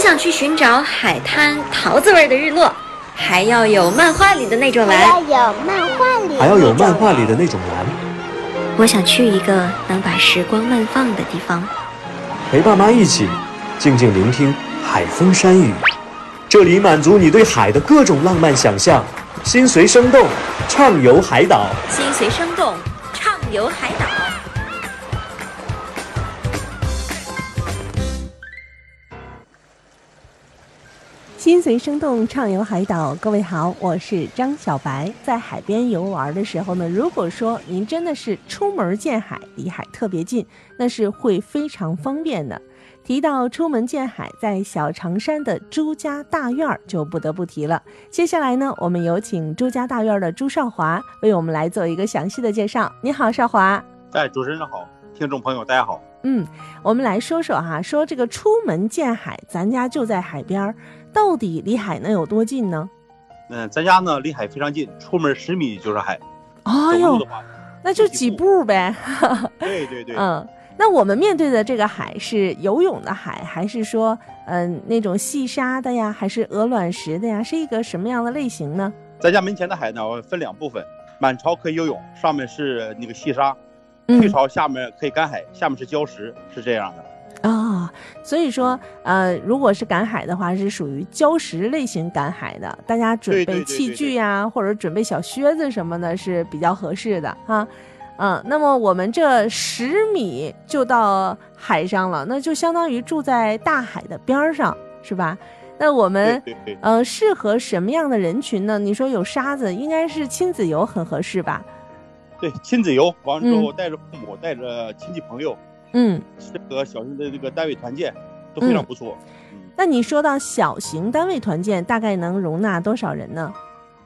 想去寻找海滩桃子味的日落，还要有漫画里的那种蓝， 还要有漫画里的那种蓝。 我想去一个能把时光慢放的地方， 陪爸妈一起静静聆听海风山雨，这里满足你对海的各种浪漫想象。心随生动，畅游海岛。 心随生动，畅游海岛。 心随生动，畅游海岛。各位好，我是张小白。在海边游玩的时候呢，如果说您真的是出门见海，离海特别近，那是会非常方便的。提到出门见海，在小长山的朱家大院就不得不提了。接下来呢，我们有请朱家大院的朱少华为我们来做一个详细的介绍。你好，少华。 主持人好，听众朋友大家好。 我们来说说说这个出门见海，咱家就在海边，到底离海能有多近呢？ 咱家呢离海非常近，出门10米就是海。 哎呦，那就几步呗。 对。 那我们面对的这个海是游泳的海，还是说那种细沙的呀，还是鹅卵石的呀？是一个什么样的类型呢？ 咱家门前的海呢分2部分，满潮可以游泳，上面是那个细沙，退潮下面可以赶海，下面是礁石，是这样的。 所以说如果是赶海的话，是属于礁石类型赶海的，大家准备器具呀，或者准备小靴子什么的是比较合适的哈。那么我们这10米就到海上了，那就相当于住在大海的边上，是吧？那我们适合什么样的人群呢？你说有沙子，应该是亲子游很合适吧？ 对，亲子游完之后带着父母，带着亲戚朋友，适合小型的这个单位团建都非常不错。 那你说到小型单位团建，大概能容纳多少人呢？